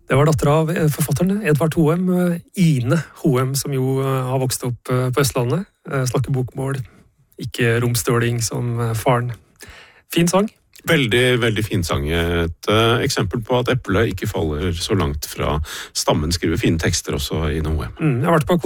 Det var datter av forfatteren Edvard Hoem, Ine Hoem, som jo har vokst opp på Østlandet. Snakker bokmål, ikke romstøling som faren. Fin sang. Veldig, veldig fin sang. Et eksempel på at eplet ikke faller så langt fra stammen, skriver fine tekster også i Ine Hoem. Jeg har vært på